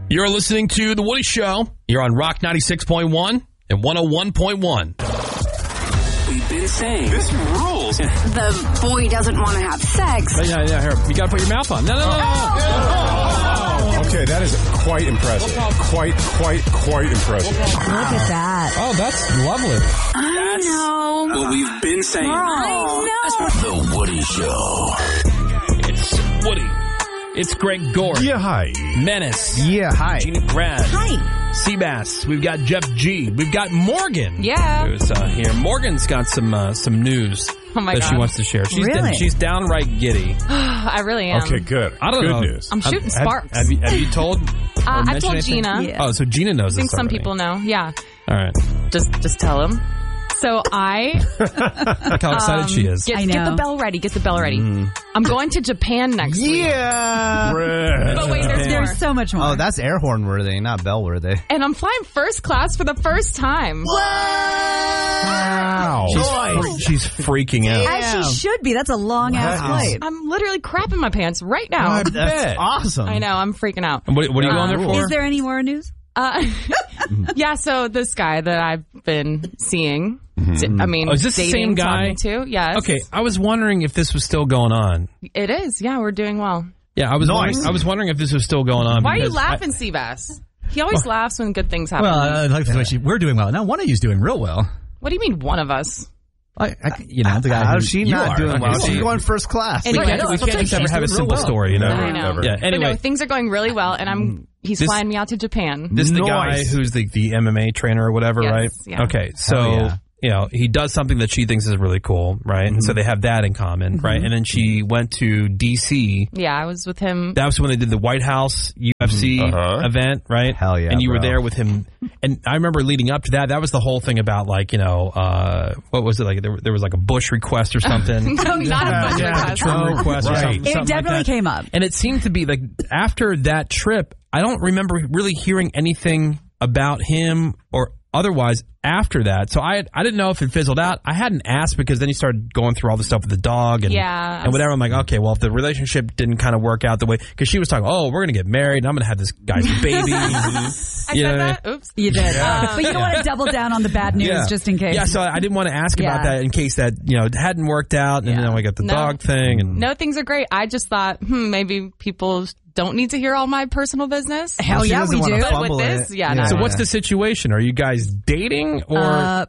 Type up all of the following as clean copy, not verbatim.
You're listening to The Woody Show. You're on Rock 96.1 and 101.1. We've been saying this rules. The boy doesn't want to have sex. Yeah, here. You got to put your mouth on. No. Okay, that is quite impressive. Quite impressive. Look at that. Oh, that's lovely. I know. What we've been saying. I know. The Woody Show. It's Woody. It's Greg Gore. Yeah, hi. Menace. Yeah, hi. Gina Grad. Hi. Seabass. We've got Jeff G. We've got Morgan. Yeah. Who's here. Morgan's got some news my that God. she wants to share. Really? She's downright giddy. I really am. Okay, good. I don't good know. news. I'm shooting sparks. Have you told? I've told Gina. Yeah. Oh, so Gina knows I think this some already. people know. Yeah. All right. Just tell them. So Look how excited she is. I know. Get the bell ready. Get the bell ready. I'm going to Japan next week. Yeah. But wait, there's more. There's so much more. Oh, that's air horn worthy, not bell worthy. And I'm flying first class for the first time. Wow. She's freaking out. As she should be. That's a long-ass flight. I'm literally crapping my pants right now. I bet. That's awesome. I know. I'm freaking out. And what are you going there for? Is there any more news? Yeah, so this guy that I've been seeing, I mean, is this the dating, same guy? talking to, yes. Okay, I was wondering if this was still going on. It is. Yeah, we're doing well. Yeah, I was wondering if this was still going on. Why are you because laughing, Seabass? He always laughs when good things happen. Well, I like the way we're doing well. Now, one of you's doing real well. What do you mean, one of us? The guy How's she not doing well? Okay. She's going first class. Anyway, we can't just ever have a simple story, you know? I know. Yeah, But anyway. no, things are going really well, and he's This- flying me out to Japan. This is the guy Nice. who's the MMA trainer or whatever, Yes, right? yeah. Okay, so yeah. he does something that she thinks is really cool, right? And so they have that in common, right? And then she went to DC. Yeah, I was with him. That was when they did the White House UFC event, right? Hell yeah, And you were bro. there with him. And I remember leading up to that, that was the whole thing about what was it like? There was like a Bush request or something. No, not a bunch of Trump request or Right. something. It like definitely that. came up. And it seemed to be like after that trip, I don't remember really hearing anything about him or otherwise after that. So I didn't know if it fizzled out. I hadn't asked because then you started going through all the stuff with the dog and whatever. I'm like, okay, well, if the relationship didn't kind of work out the way, because she was talking, oh, we're going to get married and I'm going to have this guy's baby. I said that? Oops. You did. But you don't want to double down on the bad news just in case. Yeah, so I didn't want to ask about that in case that, it hadn't worked out and then we got the dog thing. And No, things are great. I just thought, maybe people don't need to hear all my personal business. Hell She yeah, doesn't we wanna do. But fumble with this, it. no. So what's the situation? Are you guys dating or?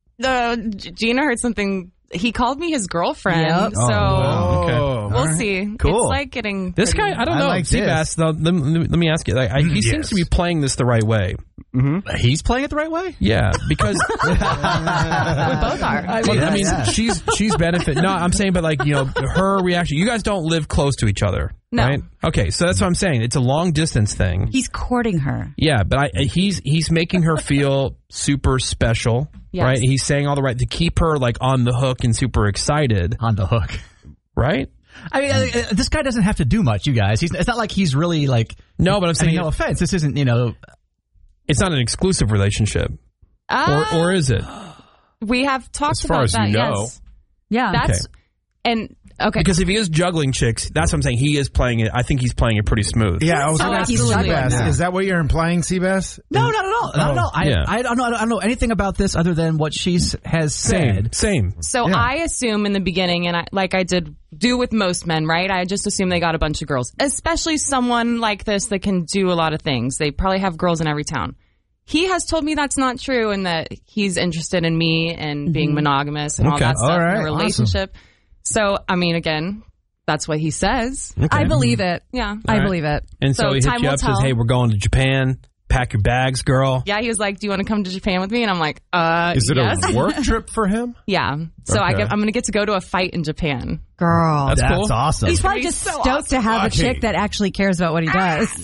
Gina heard something. He called me his girlfriend. Yep. So Okay. we'll see. Cool. It's like getting This pretty- guy, I don't I know. like Seabass, though, let me ask you. He seems to be playing this the right way. He's playing it the right way? Yeah, because We both are. I mean, she's benefit. No, I'm saying, but her reaction. You guys don't live close to each other, No. right? Okay, so that's what I'm saying. It's a long distance thing. He's courting her. Yeah, but he's making her feel super special, Yes. right? He's saying all the right to keep her on the hook and super excited, On the hook. right? I mean, this guy doesn't have to do much, you guys. It's not like he's really No, but I'm saying no offense. This isn't, it's not an exclusive relationship, or is it? We have talked As far about as that. you know. Yes. Yeah. That's and okay. Because if he is juggling chicks, that's what I'm saying. He is playing it. I think he's playing it pretty smooth. Yeah, I was going to ask you, absolutely. Seabass. Is that what you're implying, Seabass? No, not at all. Not at all. Yeah. I don't know anything about this other than what she has said. Same. So I assume in the beginning, and like I did do with most men, right? I just assume they got a bunch of girls, especially someone like this that can do a lot of things. They probably have girls in every town. He has told me that's not true and that he's interested in me and being monogamous and all Okay. that stuff All in right. a relationship. So, I mean, again, that's what he says. I believe it. Yeah. I believe it. And so So he hits time you will up, says, tell. "Hey, we're going to Japan. Pack your bags, girl." Yeah, he was like, do you want to come to Japan with me? And I'm like, Is it yes. a work trip for him? Yeah. So Okay. I'm going to get to go to a fight in Japan. Girl. That's cool. That's awesome. He's probably be just so stoked to have a Okay. chick that actually cares about what he does.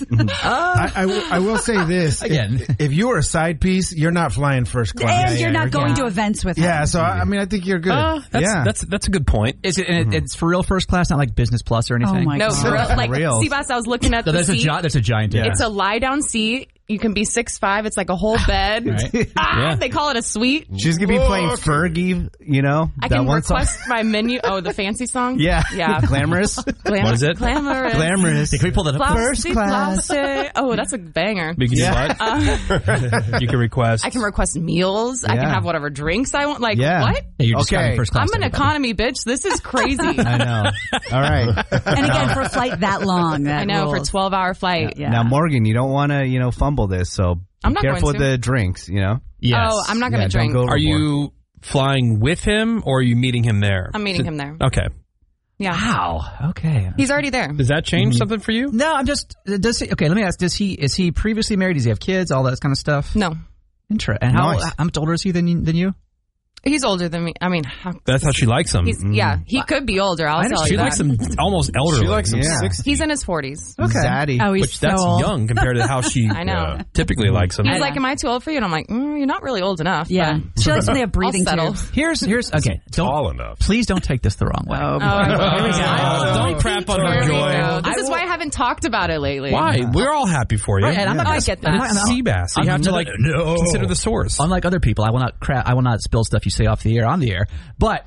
I will say this. Again. If you were a side piece, you're not flying first class. And you're not going to events with him. Yeah, so I mean, I think you're good. That's a good point. Is it? And it's for real first class, not like business plus or anything. Oh my No, God. for real, like real. Seabass, I was looking at No, the there's a seat. there's a giant difference. It's a lie down seat. you can be 6'5". It's like a whole bed. They call it a suite. She's gonna be playing Fergie, you know. I can request my menu. Oh, the fancy song? Yeah. Glamorous. What is it? Glamorous. Can we pull that up? First class. Oh, that's a banger. Because you can request. I can request meals. I can have whatever drinks I want. Like, what? Yeah, you're just Okay. first class. I'm an economy bitch. This is crazy. I know. All right. And again, for a flight that long, that I know, rules. for a 12-hour flight. Yeah. Now, Morgan, you don't want to, fumble this, so I'm be not careful going with to. the drinks, Yes. Oh, I'm not going to don't drink. go Are overboard. you flying with him or are you meeting him there? I'm meeting him there. Okay. Yeah. Wow. Okay. He's already there. Does that change something for you? No, I'm just. Does he? Okay, let me ask. Is he previously married? Does he have kids? All that kind of stuff. No. Interesting. And how much older is he than you? He's older than me. I mean, That's how she likes him. yeah, he could be older. I'll tell She you that. likes him almost elderly. She likes him Yeah. 60. He's in his 40s. Okay. Zaddy. Oh, he's Which that's so old. young compared to how she I know. typically likes him. He's like, am I too old for you? And I'm like, you're not really old enough. Yeah. but She likes when they have breathing I'll settle. tubes. Here's okay. Tall enough. Please don't take this the wrong way. Oh, Here we go. Don't crap on her Here we joy. go. This is why I haven't talked about it lately. Why? We're all happy for you. Right, and I'm not I gonna- get that. I'm not- Sea bass. You have to consider the source. Unlike other people, I will not spill stuff you say off the air on the air. But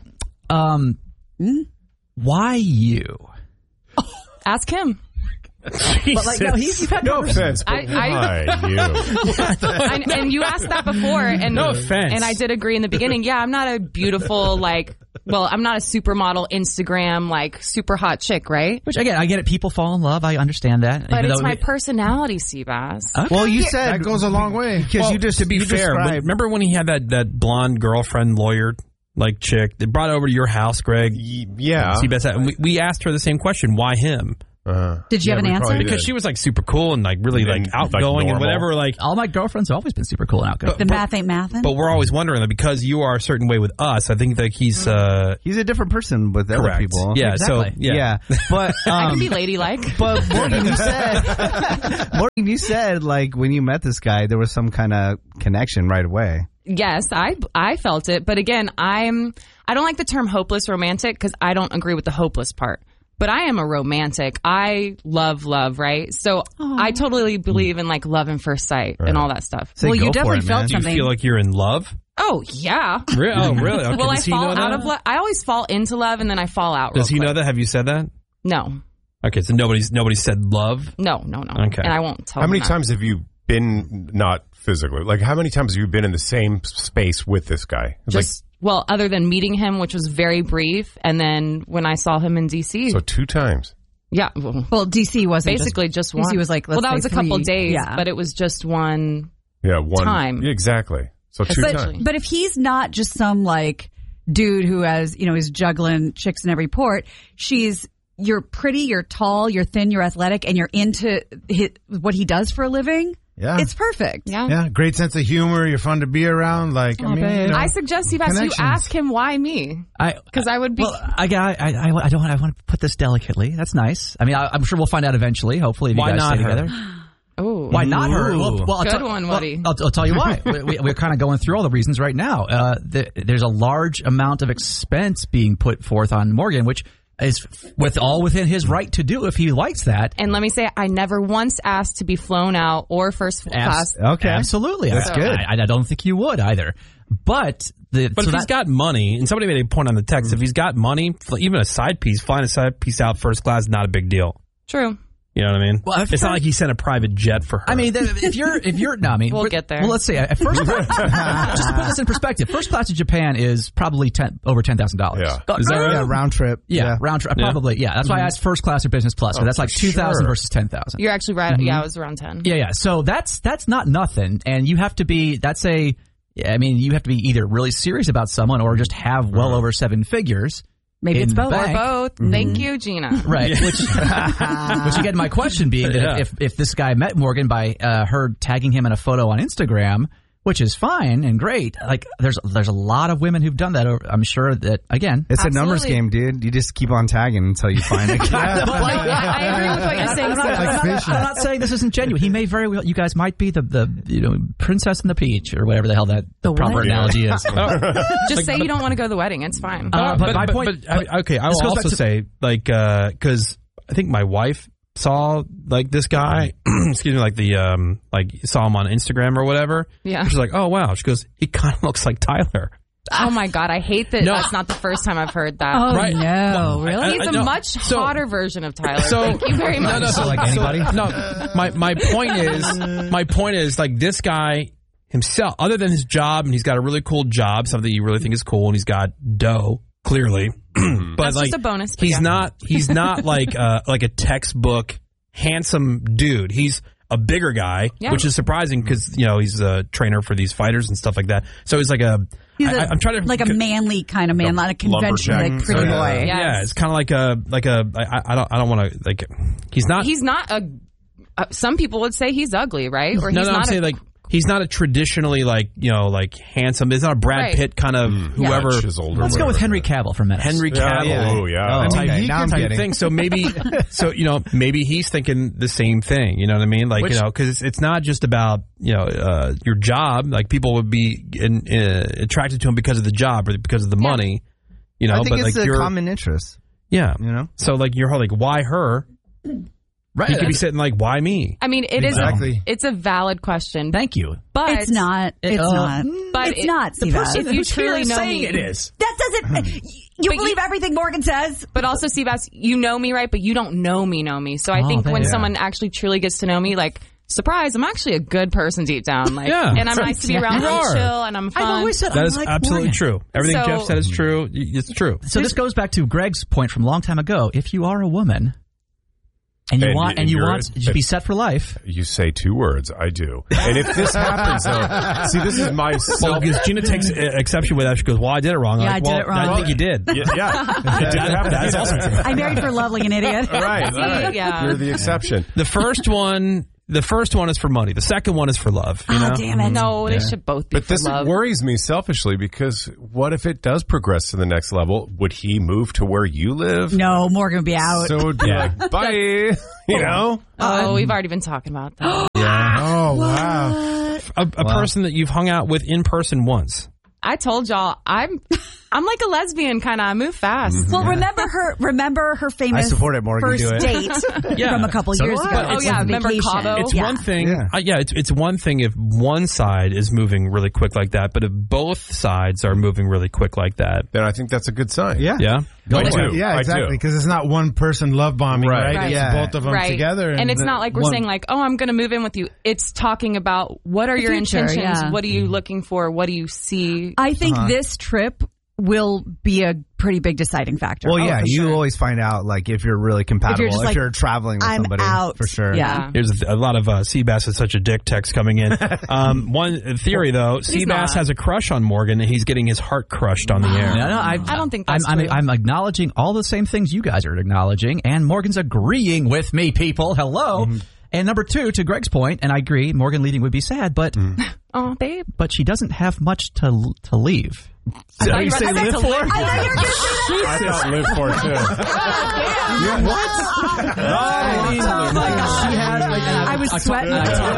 why you? Ask him. But like, no, you've had No offense, but I- why you? And you asked that before. And, No offense. And I did agree in the beginning. Yeah, I'm not a beautiful, I'm not a supermodel, Instagram, super hot chick, right? Which again, I get it. People fall in love. I understand that. But Even it's though my personality, Seabass. Well, you said That goes a long way. because you just to be fair, remember when he had that blonde girlfriend lawyer chick that brought over to your house, Greg? Yeah. And we asked her the same question. Why him? Did you have an we answer? probably Because did. she was super cool and really And, outgoing and normal. whatever. all my girlfriends have always been super cool and outgoing. The math ain't mathin'? But we're always wondering that because you are a certain way with us, I think that he's he's a different person with other correct. people. Yeah, Exactly. so yeah. But I can be ladylike. But Morgan, you said when you met this guy, there was some kind of connection right away. Yes, I felt it. But again, I don't like the term hopeless romantic because I don't agree with the hopeless part. But I am a romantic. I love, right? So I totally believe in love and first sight and all that stuff. Say well, go you for definitely it, felt man. Do you something. feel like you're in love? Oh, yeah. Really? Oh, really? Okay. Will I Does he fall know out that? of love? I always fall into love and then I fall out. Does he real know quick. that? Have you said that? No. Okay, so nobody said love. No. Okay. And I won't tell How many him that. times have you been, not physically, how many times have you been in the same space with this guy? Other than meeting him, which was very brief, and then when I saw him in D.C. So 2 times. Yeah. Well, DC wasn't Basically just one. DC was let's that say was a couple 3. days, Yeah. but it was just one. Yeah, one Time. Yeah, exactly. So 2 Essentially. times. But if he's not just some dude who has, is juggling chicks in every port, you're pretty, you're tall, you're thin, you're athletic, and you're into what he does for a living. Yeah. It's perfect. Yeah. Yeah, great sense of humor. You're fun to be around. I suggest you Connections. ask him why me, because I would be. Well, I want to put this delicately. That's nice. I mean, I'm sure we'll find out eventually. Hopefully, if Why you guys not stay her? together. Oh, Why not her? Well, Good one, Woody. I'll tell you why. We're kind of going through all the reasons right now. There's a large amount of expense being put forth on Morgan, which is within his right to do if he likes that. And let me say, I never once asked to be flown out or first class. Okay. Absolutely. That's good. I don't think you would either. But if he's got money, and somebody made a point on the text, if he's got money, even a side piece, flying a side piece out first class is not a big deal. True. You know what I mean? Well, it's not like he sent a private jet for her. I mean, if you're, no, I mean, We'll get there. Well, let's say at first, just to put this in perspective, first class to Japan is probably over $10,000. Yeah. Is that right? Yeah, round trip. Yeah, round trip. Probably. Yeah, that's why I asked first class or business plus. So that's like 2,000 versus 10,000. You're actually right. Yeah, it was around 10. Yeah. So that's not nothing, and you have to be. You have to be either really serious about someone or just have well over 7 figures. Maybe it's in the both. bank. Or both. Thank you, Gina. Right. Which again, my question being that if this guy met Morgan by her tagging him in a photo on Instagram, which is fine and great, there's a lot of women who've done that. I'm sure that again, It's Absolutely. a numbers game, dude. You just keep on tagging until you find it. I agree with what you're saying. I'm not saying this isn't genuine. He may very well. You guys might be the princess and the peach or whatever the hell the proper what? analogy is. Just say you don't want to go to the wedding. It's fine. But my point. okay, I this will goes back also to- say, because I think my wife saw like this guy, excuse me, like the like saw him on Instagram or whatever. Yeah. She's like, oh wow. She goes, he kind of looks like Tyler. Oh my God, I hate that. No. That's not the first time I've heard that. Oh, Right. no. Really? He's a no. much hotter version of Tyler. So Thank you very much. So like anybody? My point is like this guy himself, other than his job, and he's got a really cool job, something you really think is cool, and he's got dough, clearly. But That's like, just a bonus, but he's yeah. not like a textbook handsome dude. He's a bigger guy, Yeah. which is surprising because he's a trainer for these fighters and stuff like that. So he's like I'm trying to like a manly kind of man, not a conventional lumberjack. like pretty boy. Yeah. yeah, it's kind of like I don't want to like he's not He's not a. Some people would say he's ugly, right? Or no, he's I'm not saying like he's not a traditionally like handsome. He's not a Brad Right. Pitt kind of whoever. Chiseled or Let's go with whatever. Henry Cavill for a minute. Henry Cavill. Oh, yeah. type, okay, now I'm type getting. thing. So maybe, maybe he's thinking the same thing. You know what I mean? Like, because it's not just about your job. Like people would be attracted to him because of the job or because of the money. I think but it's like a common interest. yeah. You know? So like you're like, why her? Right. He could be sitting like, why me? I mean, it is. Exactly. It's a valid question. Thank you. But It's not. It's not. But it's not. The Seabass. person If you who's truly here know saying me- it is. That doesn't. You But believe everything Morgan says? But also, Seabass, you know me, right? But you don't know me. So I think when someone actually truly gets to know me, like, surprise, I'm actually a good person deep down. Like, Yeah. and I'm nice to be around. You I'm are. chill and I'm fun. I've always said That I is like absolutely Morgan. true. Everything So- Jeff said is true. It's true. So this goes back to Greg's point from a long time ago. If you are a woman and you And you you're- want to be set for life, You say two words. I do. And if this happens, though, see, this is my Well, self. because Gina takes exception with that. She goes, well, I did it wrong. Yeah, Like, I did well, it wrong. I think you did. Yeah, it didn't happen. That's also true. I married for love like an idiot. Right. Yeah. You're the exception. The first one is for money. The second one is for love. You know? Damn it. No, they should both be But for this love. worries me selfishly because what if it does progress to the next level? Would he move to where you live? No, Morgan would be out. So it'd be like, bye. You know? Oh, we've already been talking about that. Oh, wow. A person that you've hung out with in person once. I told y'all, I'm like a lesbian kind of. I move fast. Well, remember her famous I support it, Morgan. first Do it. date Yeah. from a couple So years do I. ago. Oh, It's yeah, on remember vacation. Cabo? It's Yeah. one thing. Yeah. It's one thing if one side is moving really quick like that, but if both sides are moving really quick like that, Then I think that's a good sign. Yeah. yeah. I do. Yeah, I exactly. do. Because it's not one person love bombing, Right. right? It's Yeah. both of them Right. together. And it's the- not like we're one- saying like, oh, I'm going to move in with you. It's talking about what are your future, intentions? yeah. What are you looking for? What do you see? I think this trip will be a pretty big deciding factor. Well, Oh, yeah, for you sure. always find out like if you're really compatible, if just you're, like, traveling with I'm somebody out. for sure. Yeah. Here's a lot of Seabass is such a dick text coming in. One theory though, Seabass not. has a crush on Morgan and he's getting his heart crushed on the air. No, I don't think that's I'm true. I'm acknowledging all the same things you guys are acknowledging, and Morgan's agreeing with me, people. Hello. And number two, to Greg's point, and I agree, Morgan leaving would be sad, but Oh, babe. but she doesn't have much to leave. I thought you say were live to for? live I thought you were gonna say I thought live for I was sweating.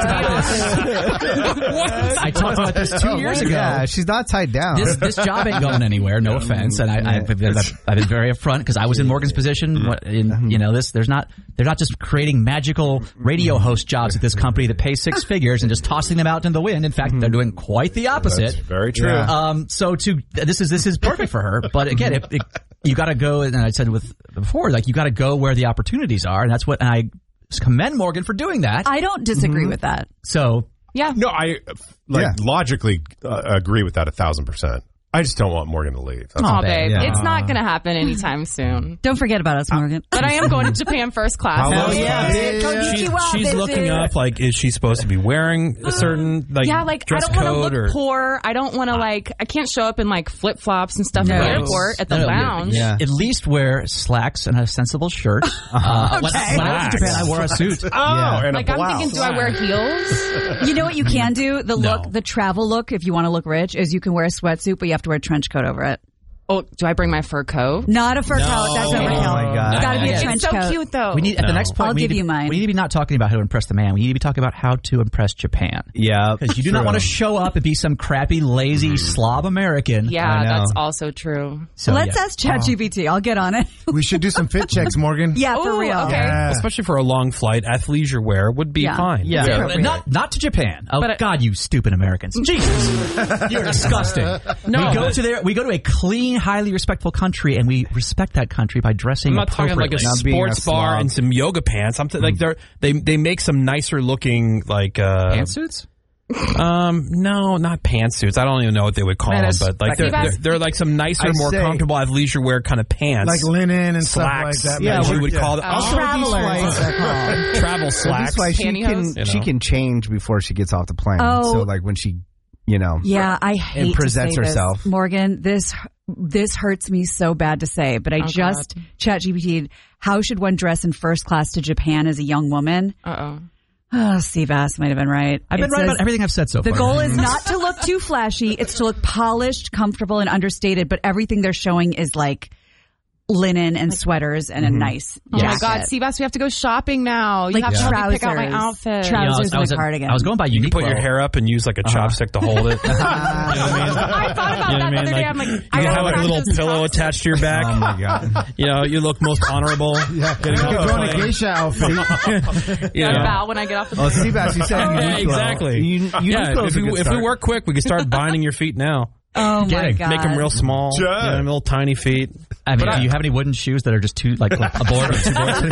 I talked about this 2 years ago. Yeah, she's not tied down. This job ain't going anywhere. No offense, and I've been very upfront because I was in Morgan's position. They're not just creating magical radio host jobs at this company that pay six figures and just tossing them out in the wind. In fact, they're doing quite the opposite. That's very true. So this is perfect for her. But again, you got to go, and I said before, like you got to go where the opportunities are, and that's what. And I commend Morgan for doing that. I don't disagree with that. So Yeah. No, I logically agree with that 1,000%. I just don't want Morgan to leave. That's Oh, babe, babe. yeah. It's not going to happen anytime soon. Don't forget about us, Morgan. But I am going to Japan first class. Hell yeah. She's looking up like, is she supposed to be wearing a certain like Yeah, like I dress don't want to code look or? poor. I don't want to I can't show up in like flip flops and stuff at the airport at the lounge. Yeah. at least wear slacks and a sensible shirt. When I was in Japan, I wore a suit. and Like a I'm blouse. thinking, do I wear heels? You know what you can do? The travel look, if you want to look rich, is you can wear a sweatsuit, but you have to wear a trench coat over it. Oh, do I bring my fur coat? Not a fur coat. That's overkill. God. It's got to be a Yes. trench It's so coat. cute, though. We need at the next point. I'll we need give to- you mine. We need to be not talking about how to impress the man. We need to be talking about how to impress Japan. Yeah. Because you do not want to show up and be some crappy, lazy Slav American. Yeah, I know. that's also true. So, Let's yeah. ask ChatGPT. I'll get on it. We should do some fit checks, Morgan. Yeah, for Ooh, real. okay. Yeah. Especially for a long flight, athleisure wear would be Yeah. fine. Yeah, appropriate. not to Japan. Oh But, God, you stupid Americans! Jesus, you're disgusting. No, We go to a clean, highly respectful country, and we respect that country by dressing I'm not talking like a appropriately. Not being sports a bar slob. and some yoga pants. I'm like they make some nicer looking like Pantsuits? no, not pantsuits. I don't even know what they would call Man, them, it's but like like- they're like some nicer, I more say- comfortable athleisure wear kind of pants, Like linen and slacks, stuff like that. Yeah, as you we're- would call them. Oh. Travelers. Travel That's slacks. why she Pantyhose? can, she can change before she gets off the plane. Oh. So, like, when she, you know. Yeah, I hate And presents to say herself. this, Morgan. This hurts me so bad to say, but I just ChatGPT'd, how should one dress in first class to Japan as a young woman? Uh-oh. Oh, Seabass might have been right. I've been It right says, about everything I've said so the far. goal is not to look too flashy. It's to look polished, comfortable, and understated, but everything they're showing is like linen and sweaters and a nice Oh my jacket. God, Seabass, we have to go shopping now. You Like have to help me trousers. pick out my outfit. Trousers and a cardigan. I was going by You Uniqlo. put your hair up and use like a chopstick to hold it. I thought about that the other day. I'm like, you I have wanna like a little practice pillow tops. attached to your back. Oh, my God. You know, you look most honorable. Yeah, Getting you off could the throw in a plane. geisha outfit. You I know. bow when I get off the Oh, plane. Seabass, you said Yeah, Uniqlo. exactly. Uniqlo's a good If we start. work quick, we could start binding your feet now. Oh my Kidding. God. Make them real small. Sure. You know, little tiny feet. I mean, do you have any wooden shoes that are just too like a board or two boards?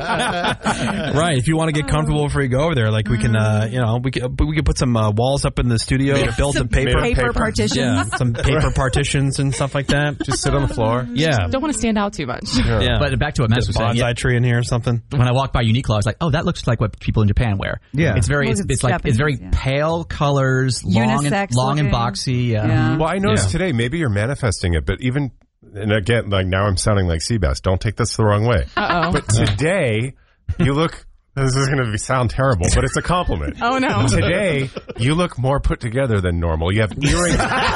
Right. If you want to get comfortable before you go over there, like we can, we could put some walls up in the studio to build some paper. paper partitions. Yeah, some paper partitions and stuff like that. Just sit on the floor. Yeah. Don't want to stand out too much. Yeah. But back to what Matt Just was saying. bonsai tree in here or something. When I walked by Uniqlo, I was like, "Oh, that looks like what people in Japan wear." Yeah. it's very, Well, it's like it's very Japanese, yeah. pale colors, long Unisex and looking. boxy. Yeah. Well, I noticed today, maybe you're manifesting it, but even, and again, like now I'm sounding like Seabass. Don't take this the wrong way. Uh-oh. But today, you look, this is going to sound terrible, but it's a compliment. Oh, no. Today, you look more put together than normal. You have earrings.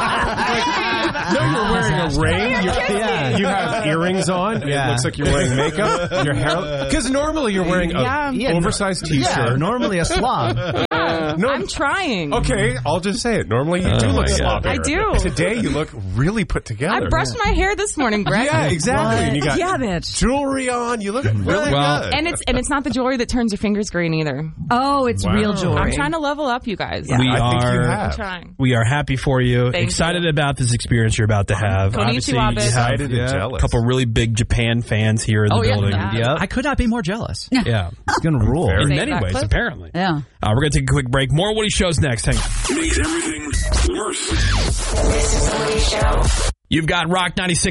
No, you're wearing a ring. You have earrings on. It Yeah. looks like you're wearing makeup. Your hair, because normally you're wearing an Yeah. oversized Yeah, T-shirt. normally a slob. No, I'm trying. okay, I'll just say it. Normally you do look my God. sloppier. I do. Today you look really put together. I brushed my hair this morning, Greg. Yeah, exactly. And you got Yeah, bitch. jewelry on. You look really Well, good. And it's not the jewelry that turns your fingers green either. Oh, it's Wow. real jewelry. I'm trying to level up, you guys. We I think you are. have. I'm trying. We are happy for you. Thank Excited you. about this experience you're about to have. Konnichiwa, Obviously, bitch. you have Excited and jealous. a couple really big Japan fans here in the Oh, yeah. building. Yeah. I could not be more jealous. Yeah. It's going to rule. In Say many that ways, clip. apparently. Yeah. We're going to take a quick break. More Woody Shows next. Hang on. Makes everything worse. This is the Woody Show. You've got Rock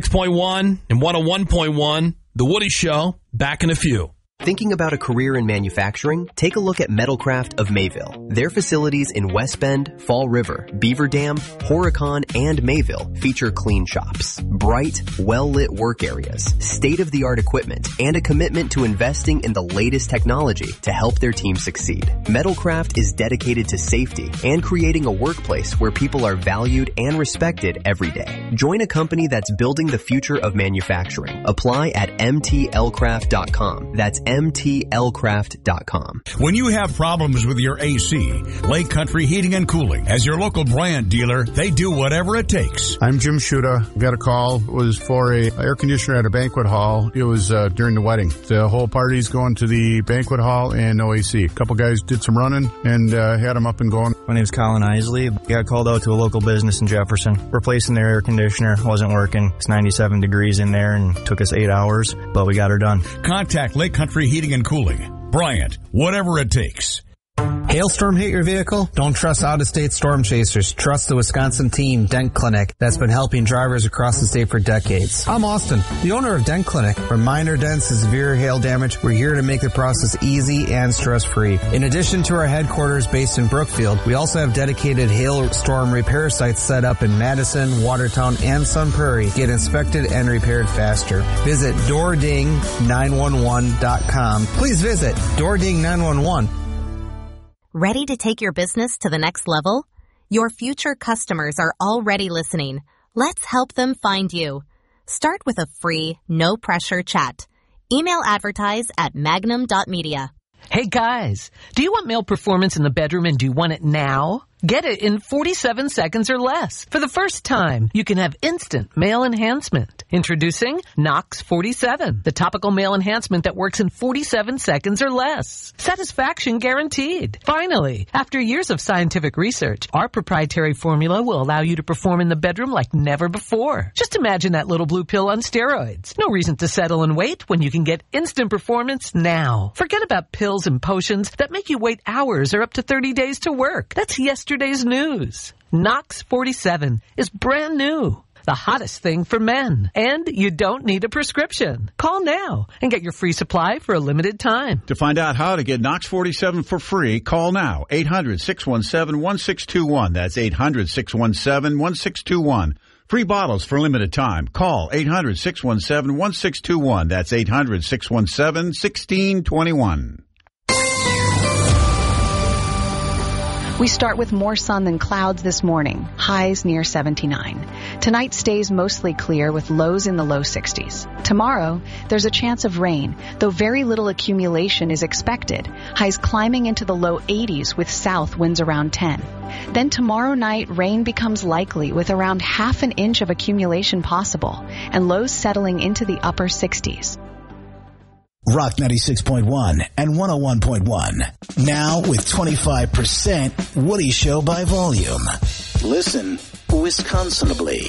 96.1 and 101.1. The Woody Show. Back in a few. Thinking about a career in manufacturing? Take a look at Metalcraft of Mayville. Their facilities in West Bend, Fall River, Beaver Dam, Horicon, and Mayville feature clean shops, bright, well-lit work areas, state-of-the-art equipment, and a commitment to investing in the latest technology to help their team succeed. Metalcraft is dedicated to safety and creating a workplace where people are valued and respected every day. Join a company that's building the future of manufacturing. Apply at mtlcraft.com. That's mtlcraft.com. When you have problems with your AC, Lake Country Heating and Cooling, as your local Bryant dealer, they do whatever it takes. I'm Jim Shuda. Got a call. It was for a air conditioner at a banquet hall. It was during the wedding. The whole party's going to the banquet hall and no AC. A couple guys did some running and had them up and going. My name's Colin Isley. Got called out to a local business in Jefferson. Replacing their air conditioner. Wasn't working. It's 97 degrees in there and took us 8 hours, but we got her done. Contact Lake Country Heating and Cooling. Bryant, whatever it takes. Hailstorm hit your vehicle? Don't trust out-of-state storm chasers. Trust the Wisconsin team, Dent Clinic, that's been helping drivers across the state for decades. I'm Austin, the owner of Dent Clinic. From minor dents to severe hail damage, we're here to make the process easy and stress-free. In addition to our headquarters based in Brookfield, we also have dedicated hailstorm repair sites set up in Madison, Watertown, and Sun Prairie. Get inspected and repaired faster. Visit DoorDing911.com. Please visit DoorDing911. Ready to take your business to the next level? Your future customers are already listening. Let's help them find you. Start with a free, no-pressure chat. Email advertise at magnum.media. Hey guys, do you want male performance in the bedroom and do you want it now? Get it in 47 seconds or less. For the first time, you can have instant male enhancement. Introducing Nox 47, the topical male enhancement that works in 47 seconds or less. Satisfaction guaranteed. Finally, after years of scientific research, our proprietary formula will allow you to perform in the bedroom like never before. Just imagine that little blue pill on steroids. No reason to settle and wait when you can get instant performance now. Forget about pills and potions that make you wait hours or up to 30 days to work. That's yesterday's news. Nox 47 is brand new. The hottest thing for men. And you don't need a prescription. Call now and get your free supply for a limited time. To find out how to get Nox 47 for free, call now. 800-617-1621. That's 800-617-1621. Free bottles for limited time. Call 800-617-1621. That's 800-617-1621. We start with more sun than clouds this morning, highs near 79. Tonight stays mostly clear with lows in the low 60s. Tomorrow, there's a chance of rain, though very little accumulation is expected. Highs climbing into the low 80s with south winds around 10. Then tomorrow night, rain becomes likely with around half an inch of accumulation possible, and lows settling into the upper 60s. Rock 96.1 and 101.1. Now with 25% Woody Show by volume. Listen Wisconsinably.